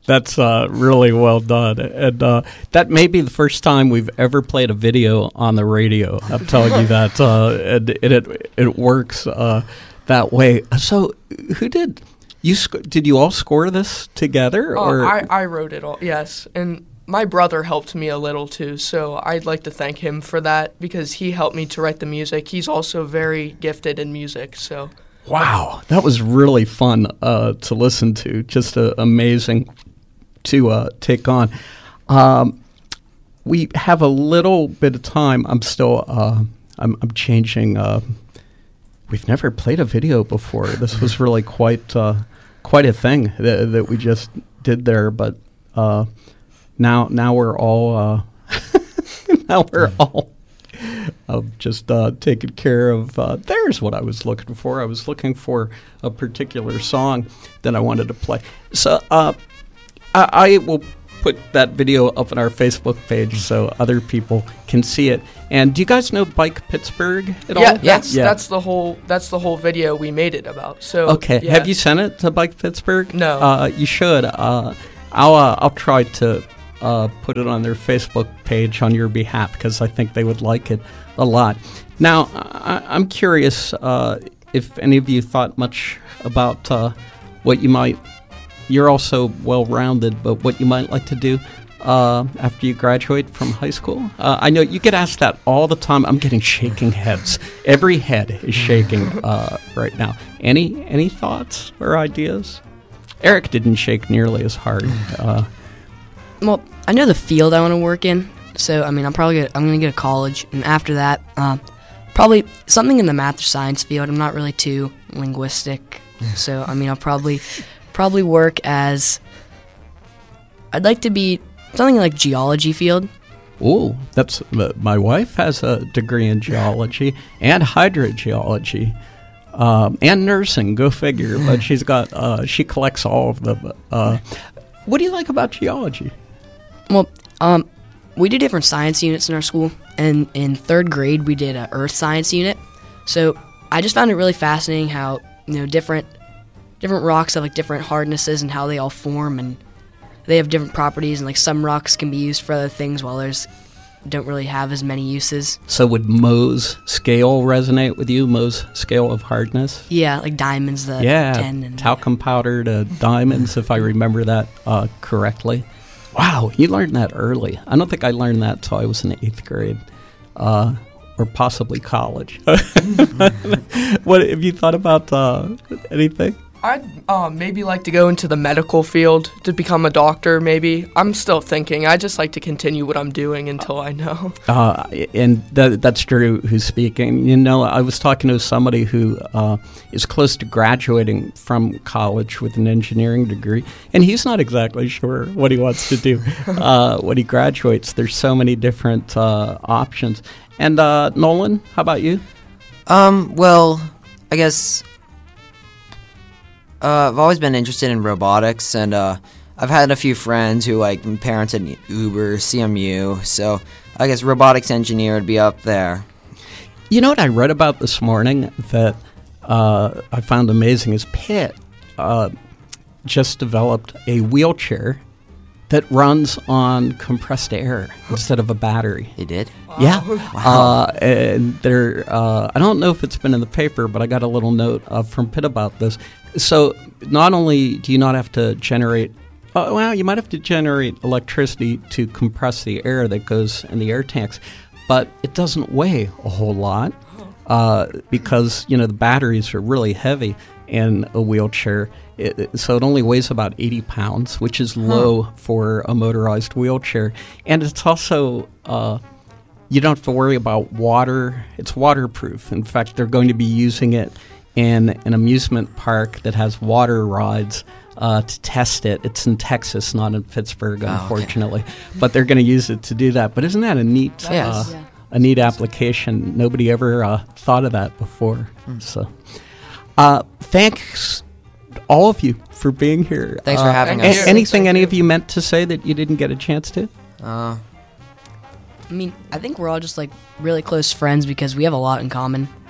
That's really well done. And that may be the first time we've ever played a video on the radio. I'm telling you that. And it works that way. So who did? Did you all score this together? Or? I wrote it all, yes. And my brother helped me a little too, so I'd like to thank him for that because he helped me to write the music. He's also very gifted in music, so. Wow, that was really fun to listen to. Just amazing to take on. We have a little bit of time. I'm still. I'm changing. We've never played a video before. This was really quite a thing that we just did there. But now we're all just taking care of. There's what I was looking for. I was looking for a particular song that I wanted to play. So I will put that video up on our Facebook page so other people can see it. And do you guys know Bike Pittsburgh at all? That's the whole video we made it about. So okay, have you sent it to Bike Pittsburgh? No. You should. I'll try to put it on their Facebook page on your behalf because I think they would like it a lot. Now, I'm curious if any of you thought much about what you might. You're also well-rounded, but what you might like to do after you graduate from high school? I know you get asked that all the time. I'm getting shaking heads. Every head is shaking right now. Any thoughts or ideas? Eric didn't shake nearly as hard. Well, I know the field I want to work in, so I mean, I'm going to go to college, and after that, probably something in the math or science field. I'm not really too linguistic, so I mean, I'll probably work as. I'd like to be something like geology field. Oh, that's my wife has a degree in geology and hydrogeology. And nursing, go figure. But she's got she collects all of them. What do you like about geology? Well, we do different science units in our school, and in third grade we did an earth science unit. So I just found it really fascinating how different rocks have like different hardnesses and how they all form, and they have different properties. And like some rocks can be used for other things, while others don't really have as many uses. So would Mohs scale resonate with you? Mohs scale of hardness? Yeah, like diamonds, 10 and talcum powder to diamonds, if I remember that correctly. Wow, you learned that early. I don't think I learned that till I was in 8th grade, or possibly college. What have you thought about anything? I'd maybe like to go into the medical field to become a doctor, maybe. I'm still thinking. I just like to continue what I'm doing until I know. And that's Drew who's speaking. I was talking to somebody who is close to graduating from college with an engineering degree, and he's not exactly sure what he wants to do when he graduates. There's so many different options. And Nolan, how about you? Well, I guess I've always been interested in robotics, and I've had a few friends who parents at Uber, CMU, so I guess robotics engineer would be up there. You know what I read about this morning that I found amazing is Pitt just developed a wheelchair that runs on compressed air instead of a battery. They did? Wow. Yeah. Wow. And they're, I don't know if it's been in the paper, but I got a little note from Pitt about this. So not only do you not have to generate, you might have to generate electricity to compress the air that goes in the air tanks, but it doesn't weigh a whole lot because, the batteries are really heavy in a wheelchair. So it only weighs about 80 pounds, which is low for a motorized wheelchair. And it's also, you don't have to worry about water. It's waterproof. In fact, they're going to be using it in an amusement park that has water rides to test it. It's in Texas, not in Pittsburgh, unfortunately. Okay. But they're going to use it to do that. But isn't that a neat, a neat application? Nobody ever thought of that before. So thanks all of you for being here. Thanks for having us. Anything any of you meant to say that you didn't get a chance to? I mean, I think we're all just really close friends because we have a lot in common.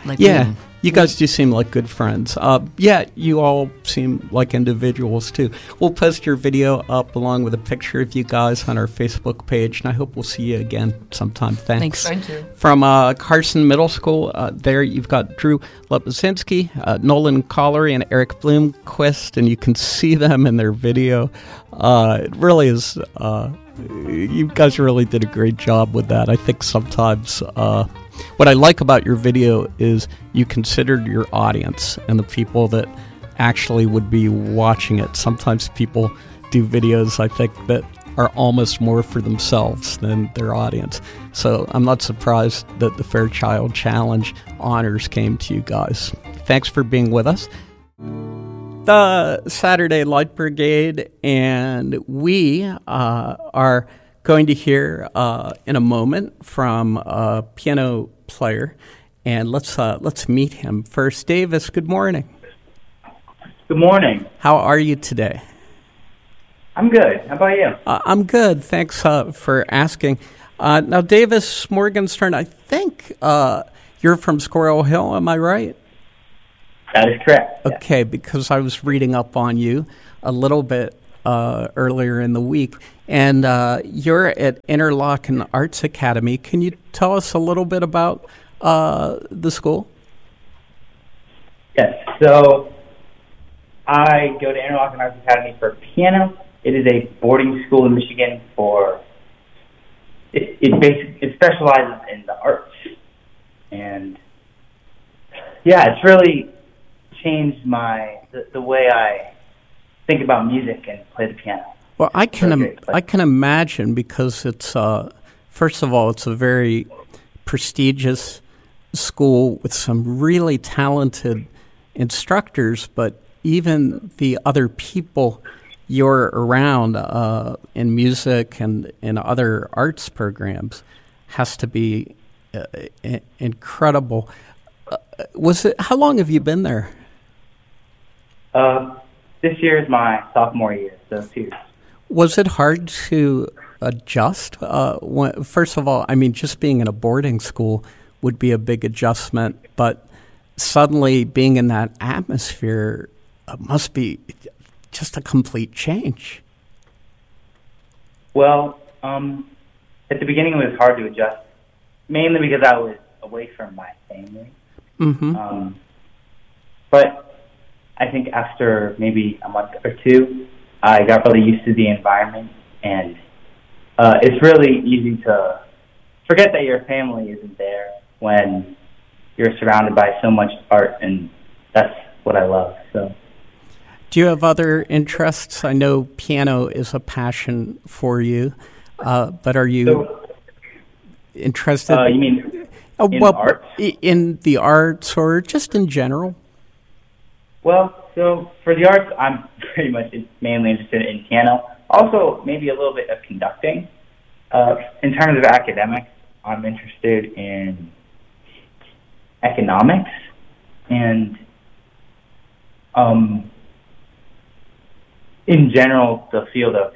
Like Yeah, you guys do seem like good friends. Yeah, you all seem like individuals too. We'll post your video up along with a picture of you guys on our Facebook page, and I hope we'll see you again sometime. Thanks. Thank you. From Carson Middle School, there you've got Drew Leposinski, Nolan Collery, and Eric Bloomquist, and you can see them in their video. It really is. You guys really did a great job with that. I think sometimes what I like about your video is you considered your audience and the people that actually would be watching it. Sometimes people do videos, I think, that are almost more for themselves than their audience. So I'm not surprised that the Fairchild Challenge honors came to you guys. Thanks for being with us. The Saturday Light Brigade, and we are going to hear in a moment from a piano player, and let's meet him first. Davis, good morning. Good morning. How are you today? I'm good. How about you? I'm good. Thanks for asking. Now, Davis Morgenstern, I think you're from Squirrel Hill. Am I right? That is correct. Okay, because I was reading up on you a little bit earlier in the week, and you're at Interlochen Arts Academy. Can you tell us a little bit about the school? Yes. So I go to Interlochen Arts Academy for piano. It is a boarding school in Michigan for. It specializes in the arts, and yeah, it's really changed the way I think about music and play the piano. Well, I can imagine, because it's first of all, it's a very prestigious school with some really talented instructors, but even the other people you're around in music and in other arts programs has to be incredible. How long have you been there? This year is my sophomore year, so 2 years. Was it hard to adjust? First of all, I mean, just being in a boarding school would be a big adjustment, but suddenly being in that atmosphere must be just a complete change. Well, at the beginning it was hard to adjust, mainly because I was away from my family. Mm-hmm. But I think after maybe a month or two, I got really used to the environment, and it's really easy to forget that your family isn't there when you're surrounded by so much art, and that's what I love. So, do you have other interests? I know piano is a passion for you, but are you interested? You mean in arts? In the arts, or just in general? Well, so for the arts, I'm pretty much mainly interested in piano. Also, maybe a little bit of conducting. In terms of academics, I'm interested in economics and, in general, the field of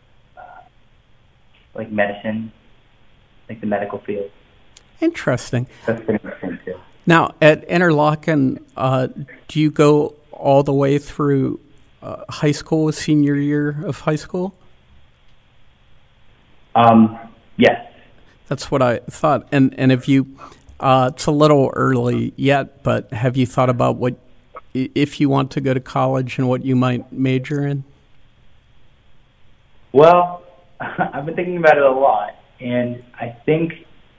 like medicine, like the medical field. Interesting. That's pretty interesting too. Now, at Interlochen, do you go all the way through high school, senior year of high school? Yes. That's what I thought. And if you, it's a little early yet, but have you thought about what, if you want to go to college, and what you might major in? Well, I've been thinking about it a lot, and I think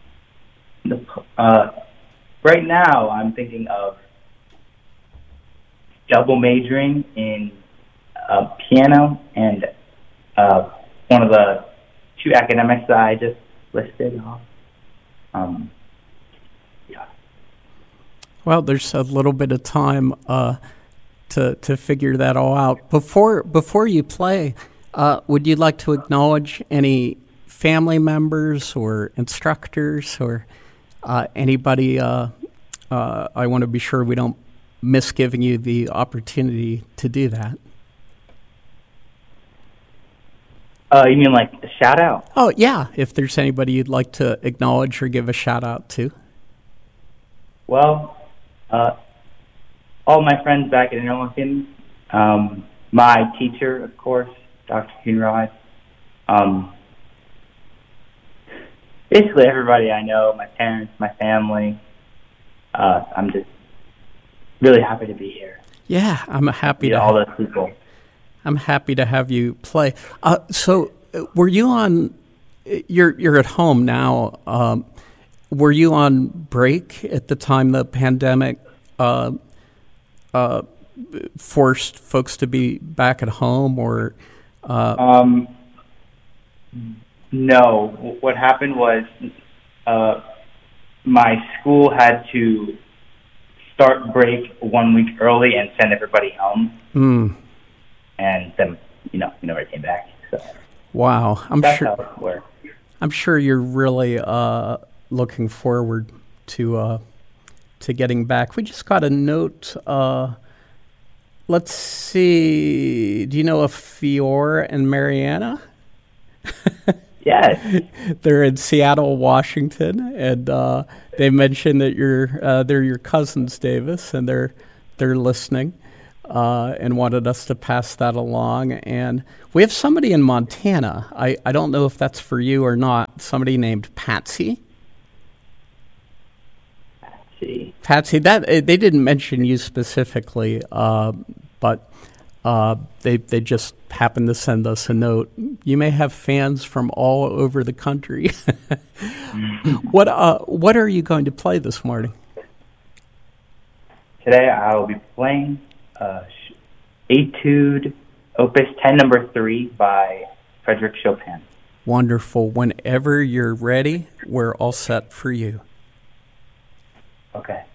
right now I'm thinking of double majoring in piano and one of the 2 academics that I just listed off. Yeah. Well, there's a little bit of time to figure that all out. Before you play, would you like to acknowledge any family members or instructors or anybody? I want to be sure we don't miss giving you the opportunity to do that. You mean like a shout out? Oh, yeah. If there's anybody you'd like to acknowledge or give a shout out to. Well, all my friends back at Interlochen, my teacher, of course, Dr. Kuhnrod, basically everybody I know, my parents, my family. I'm just really happy to be here. Yeah, I'm happy to all those people. I'm happy to have you play. So, were you on? You're at home now. Were you on break at the time the pandemic forced folks to be back at home, or? No. What happened was my school had to start break 1 week early and send everybody home. And then, never came back. So wow. That's how it worked. I'm sure you're really looking forward to getting back. We just got a note. Let's see. Do you know of Fior and Mariana? Yes. They're in Seattle, Washington, and they mentioned that they're your cousins, Davis, and they're listening and wanted us to pass that along. And we have somebody in Montana. I don't know if that's for you or not. Somebody named Patsy. Patsy. That they didn't mention you specifically, but. They just happened to send us a note. You may have fans from all over the country. What are you going to play this morning? Today I will be playing Etude Opus 10 No. 3 by Frédéric Chopin. Wonderful. Whenever you're ready, we're all set for you. Okay.